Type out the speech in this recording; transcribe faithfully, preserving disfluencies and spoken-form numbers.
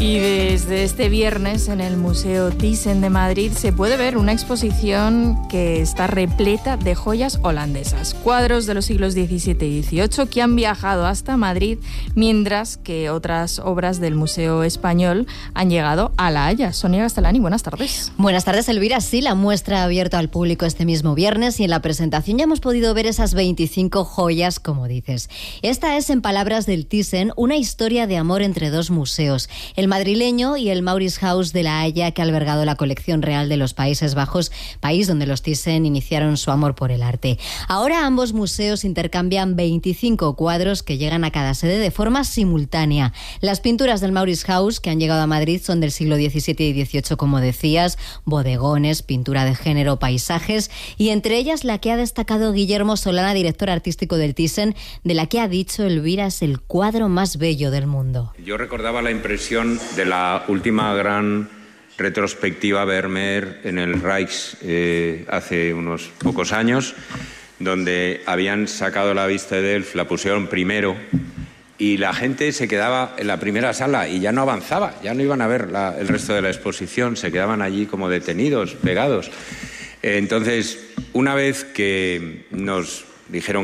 Y desde este viernes en el Museo Thyssen de Madrid se puede ver una exposición que está repleta de joyas holandesas, cuadros de los siglos diecisiete y dieciocho que han viajado hasta Madrid, mientras que otras obras del Museo Español han llegado a La Haya. Sonia Gastelani, buenas tardes. Buenas tardes, Elvira. Sí, la muestra ha abierto al público este mismo viernes y en la presentación ya hemos podido ver esas veinticinco joyas, como dices. Esta es, en palabras del Thyssen, una historia de amor entre dos museos, el madrileño y el Mauritshuis de La Haya, que ha albergado la colección real de los Países Bajos, país donde los Thyssen iniciaron su amor por el arte. Ahora ambos museos intercambian veinticinco cuadros que llegan a cada sede de forma simultánea. Las pinturas del Mauritshuis que han llegado a Madrid son del siglo diecisiete y dieciocho, como decías, bodegones, pintura de género, paisajes, y entre ellas la que ha destacado Guillermo Solana, director artístico del Thyssen, de la que ha dicho Elvira es el cuadro más bello del mundo. Yo recordaba la impresión de la última gran retrospectiva Vermeer en el Rijks eh, hace unos pocos años, donde habían sacado la vista de Delft, la pusieron primero y la gente se quedaba en la primera sala y ya no avanzaba, ya no iban a ver la, el resto de la exposición, se quedaban allí como detenidos, pegados. Entonces, una vez que nos dijeron